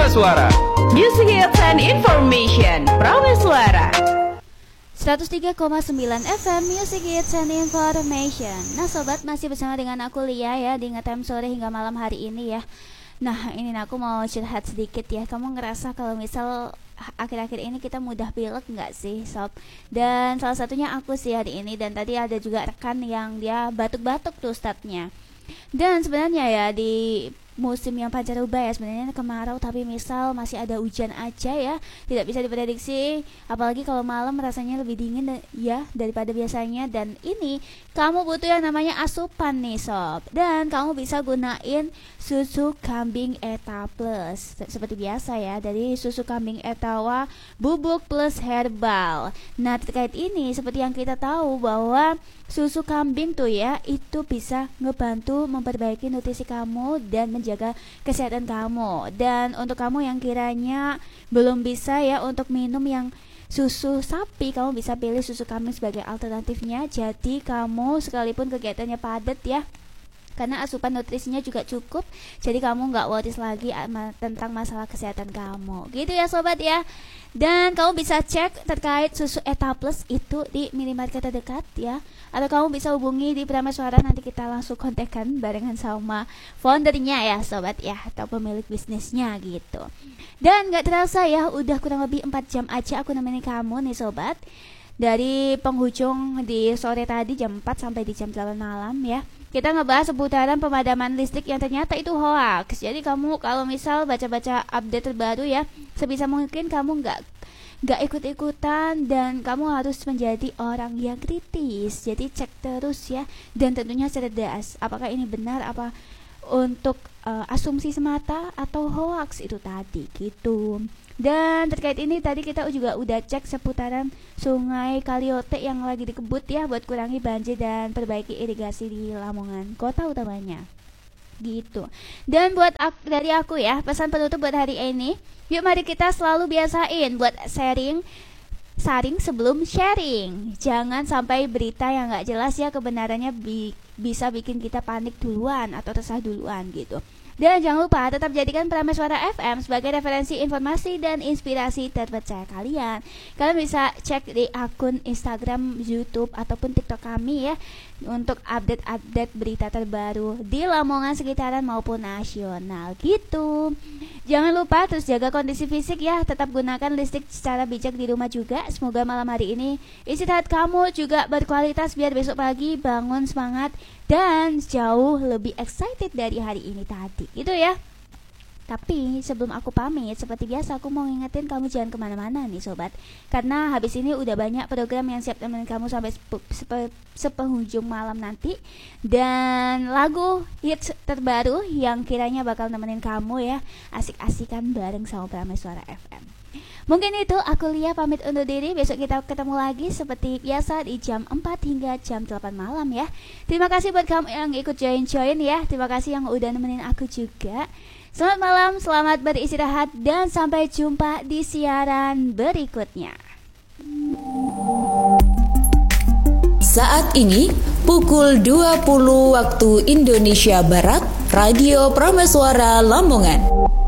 Prameswara. Music Hits and Information Prameswara 103,9 FM Music Hits and Information. Nah sobat, masih bersama dengan aku Lia ya di Ngetime sore hingga malam hari ini ya. Nah ini aku mau curhat sedikit ya. Kamu ngerasa kalau misal akhir-akhir ini kita mudah pilek nggak sih sob? Dan salah satunya aku sih hari ini. Dan tadi ada juga rekan yang dia batuk-batuk tuh statnya. Dan sebenarnya ya di musim yang pancaroba ya, sebenarnya kemarau tapi misal masih ada hujan aja ya, tidak bisa diprediksi, apalagi kalau malam rasanya lebih dingin ya daripada biasanya. Dan ini kamu butuh yang namanya asupan nih sob, dan kamu bisa gunain susu kambing Eta Plus seperti biasa ya, dari susu kambing Etawa bubuk plus herbal. Nah terkait ini seperti yang kita tahu bahwa susu kambing tuh ya itu bisa ngebantu memperbaiki nutrisi kamu dan menjaga kesehatan kamu. Dan untuk kamu yang kiranya belum bisa ya untuk minum yang susu sapi, kamu bisa pilih susu kambing sebagai alternatifnya. Jadi kamu sekalipun kegiatannya padat ya, karena asupan nutrisinya juga cukup, jadi kamu nggak worries lagi tentang masalah kesehatan kamu gitu ya sobat ya. Dan kamu bisa cek terkait susu Eta Plus itu di minimarket terdekat ya, atau kamu bisa hubungi di Prameswara, nanti kita langsung kontekan barengan sama foundernya ya sobat ya, atau pemilik bisnisnya gitu. Dan nggak terasa ya udah kurang lebih 4 jam aja aku nemenin kamu nih sobat, dari penghujung di sore tadi jam 4 sampai di jam 8 malam ya. Kita ngebahas seputaran pemadaman listrik yang ternyata itu hoax. Jadi kamu kalau misal baca-baca update terbaru ya, sebisa mungkin kamu nggak ikut-ikutan, dan kamu harus menjadi orang yang kritis. Jadi cek terus ya, dan tentunya cerdas. Apakah ini benar, apa untuk asumsi semata atau hoax itu tadi gitu. Dan terkait ini tadi kita juga udah cek seputaran sungai Kaliote yang lagi dikebut ya, buat kurangi banjir dan perbaiki irigasi di Lamongan kota utamanya gitu. Dan buat dari aku ya, pesan penutup buat hari ini, yuk mari kita selalu biasain buat saring sebelum sharing. Jangan sampai berita yang gak jelas ya kebenarannya bisa bikin kita panik duluan atau resah duluan gitu. Dan jangan lupa tetap jadikan Prameswara FM sebagai referensi informasi dan inspirasi terpercaya kalian. Kalian bisa cek di akun Instagram, YouTube, ataupun TikTok kami ya, untuk update-update berita terbaru di Lamongan sekitaran maupun nasional gitu. Jangan lupa terus jaga kondisi fisik ya, tetap gunakan listrik secara bijak di rumah juga. Semoga malam hari ini istirahat kamu juga berkualitas, biar besok pagi bangun semangat dan jauh lebih excited dari hari ini tadi gitu ya. Tapi sebelum aku pamit, seperti biasa aku mau ngingetin kamu jangan kemana-mana nih sobat, karena habis ini udah banyak program yang siap temenin kamu sampai sepenghujung malam nanti. Dan lagu hits terbaru yang kiranya bakal nemenin kamu ya, asik-asikan bareng sama Prameswara FM. Mungkin itu aku Lia pamit undur diri. Besok kita ketemu lagi seperti biasa di jam 4 hingga jam 8 malam ya. Terima kasih buat kamu yang ikut join ya. Terima kasih yang udah nemenin aku juga. Selamat malam, selamat beristirahat, dan sampai jumpa di siaran berikutnya. Saat ini pukul 20 waktu Indonesia Barat, Radio Prameswara Lamongan.